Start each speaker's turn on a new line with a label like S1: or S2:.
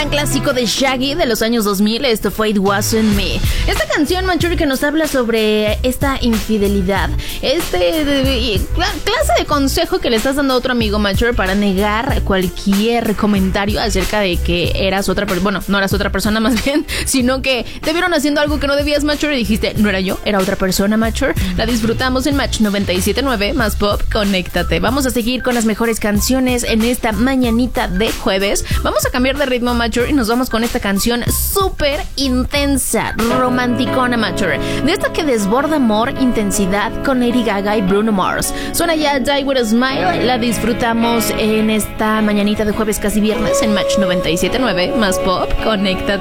S1: gran clásico de Shaggy de los años 2000. Esto fue It Wasn't Me. Esta canción, Machuri, que nos habla sobre esta infidelidad, clase de consejo que le estás dando a otro amigo, Machuri, para negar cualquier comentario acerca de que eras otra persona. Bueno, no eras otra persona más bien, sino que te vieron haciendo algo que no debías, Machuri, y dijiste, no era yo, era otra persona, Machuri. La disfrutamos en Match 97.9 más Pop. Conéctate. Vamos a seguir con las mejores canciones en esta mañanita de jueves. Vamos a cambiar de ritmo, Machuri, y nos vamos con esta canción súper intensa, romanticona, Machuri, de esta que desborda amor, intensidad, con Lady Gaga y Bruno Mars. Suena ya Die With A Smile. La disfrutamos en esta mañanita de jueves, casi viernes, en Match 97.9 más Pop. Conéctate.